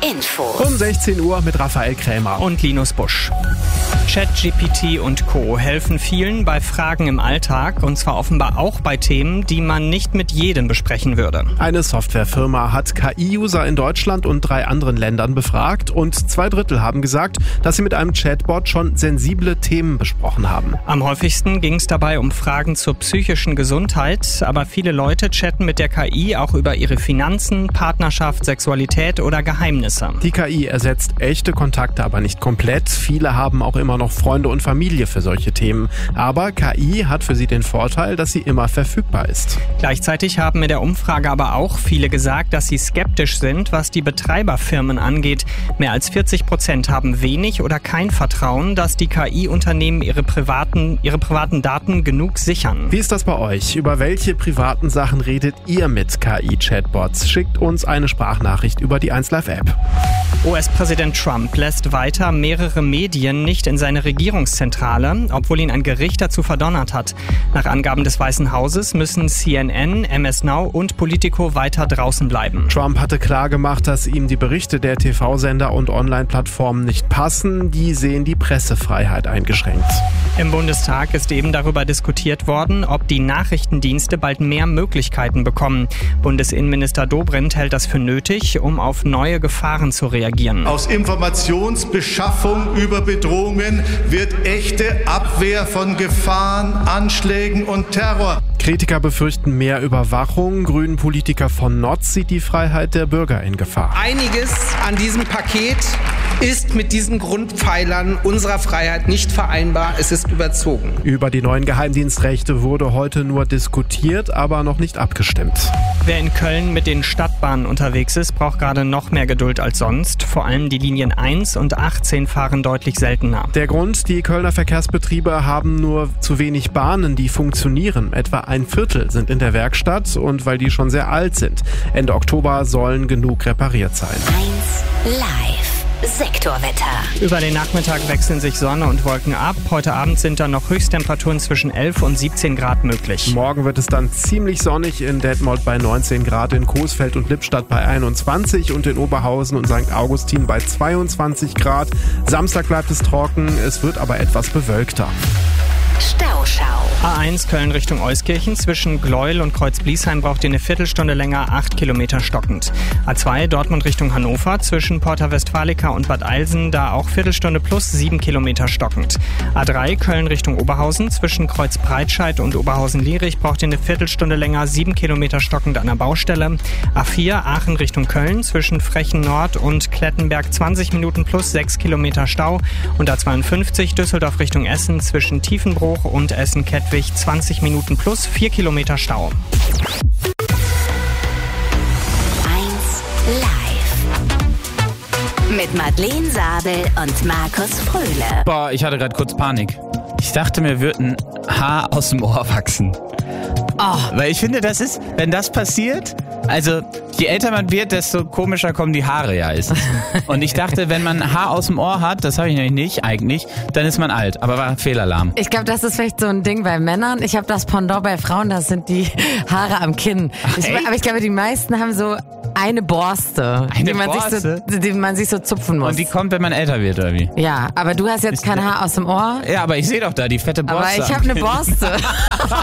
Info. Um 16 Uhr mit Raphael Krämer und Linus Busch. ChatGPT und Co. helfen vielen bei Fragen im Alltag, und zwar offenbar auch bei Themen, die man nicht mit jedem besprechen würde. Eine Softwarefirma hat KI-User in Deutschland und 3 anderen Ländern befragt und 2/3 haben gesagt, dass sie mit einem Chatbot schon sensible Themen besprochen haben. Am häufigsten ging es dabei um Fragen zur psychischen Gesundheit, aber viele Leute chatten mit der KI auch über ihre Finanzen, Partnerschaft, Sexualität oder Geheimnisse. Die KI ersetzt echte Kontakte aber nicht komplett. Viele haben auch immer noch Freunde und Familie für solche Themen. Aber KI hat für sie den Vorteil, dass sie immer verfügbar ist. Gleichzeitig haben in der Umfrage aber auch viele gesagt, dass sie skeptisch sind, was die Betreiberfirmen angeht. Mehr als 40% haben wenig oder kein Vertrauen, dass die KI-Unternehmen ihre privaten Daten genug sichern. Wie ist das bei euch? Über welche privaten Sachen redet ihr mit KI-Chatbots? Schickt uns eine Sprachnachricht über die 1Live-App. US-Präsident Trump lässt weiter mehrere Medien nicht in seine Regierungszentrale, obwohl ihn ein Gericht dazu verdonnert hat. Nach Angaben des Weißen Hauses müssen CNN, MS Now und Politico weiter draußen bleiben. Trump hatte klargemacht, dass ihm die Berichte der TV-Sender und Online-Plattformen nicht passen. Die sehen die Pressefreiheit eingeschränkt. Im Bundestag ist eben darüber diskutiert worden, ob die Nachrichtendienste bald mehr Möglichkeiten bekommen. Bundesinnenminister Dobrindt hält das für nötig, um auf neue Gefahren zu reagieren. Aus Informationsbeschaffung über Bedrohungen wird echte Abwehr von Gefahren, Anschlägen und Terror. Kritiker befürchten mehr Überwachung. Grünen-Politiker von Notz sieht die Freiheit der Bürger in Gefahr. Einiges an diesem Paket ist mit diesen Grundpfeilern unserer Freiheit nicht vereinbar. Es ist überzogen. Über die neuen Geheimdienstrechte wurde heute nur diskutiert, aber noch nicht abgestimmt. Wer in Köln mit den Stadtbahnen unterwegs ist, braucht gerade noch mehr Geduld als sonst. Vor allem die Linien 1 und 18 fahren deutlich seltener. Der Grund: die Kölner Verkehrsbetriebe haben nur zu wenig Bahnen, die funktionieren. Etwa 1/4 sind in der Werkstatt, und weil die schon sehr alt sind. Ende Oktober sollen genug repariert sein. 1Live. Sektorwetter. Über den Nachmittag wechseln sich Sonne und Wolken ab. Heute Abend sind dann noch Höchsttemperaturen zwischen 11 und 17 Grad möglich. Morgen wird es dann ziemlich sonnig, in Detmold bei 19 Grad, in Coesfeld und Lippstadt bei 21 und in Oberhausen und St. Augustin bei 22 Grad. Samstag bleibt es trocken, es wird aber etwas bewölkter. Stauschau. A1 Köln Richtung Euskirchen. Zwischen Gleuel und Kreuz-Bliesheim braucht ihr eine Viertelstunde länger, 8 Kilometer stockend. A2 Dortmund Richtung Hannover. Zwischen Porta Westfalica und Bad Eilsen, da auch Viertelstunde plus 7 Kilometer stockend. A3 Köln Richtung Oberhausen. Zwischen Kreuz-Breitscheid und Oberhausen-Lierich braucht ihr eine Viertelstunde länger, 7 Kilometer stockend an der Baustelle. A4 Aachen Richtung Köln. Zwischen Frechen Nord und Klettenberg 20 Minuten plus 6 Kilometer Stau. Und A52 Düsseldorf Richtung Essen. Zwischen Tiefenbruch und Essen-Kettwig 20 Minuten plus 4 Kilometer Stau. 1Live. Mit Madeleine Sabel und Markus Fröhle. Boah, ich hatte gerade kurz Panik. Ich dachte, mir würde ein Haar aus dem Ohr wachsen. Weil ich finde, das ist, wenn das passiert, also je älter man wird, desto komischer kommen die Haare ja. Und ich dachte, wenn man ein Haar aus dem Ohr hat, das habe ich nämlich nicht eigentlich, dann ist man alt. Aber war Fehlalarm. Ich glaube, das ist vielleicht so ein Ding bei Männern. Ich habe das Pendant bei Frauen, das sind die Haare am Kinn. Aber ich glaube, die meisten haben so eine Borste, die man sich so zupfen muss. Und die kommt, wenn man älter wird, oder wie? Ja, aber du hast jetzt kein Haar aus dem Ohr. Ja, aber ich sehe doch da die fette Borste. Aber ich habe eine Borste.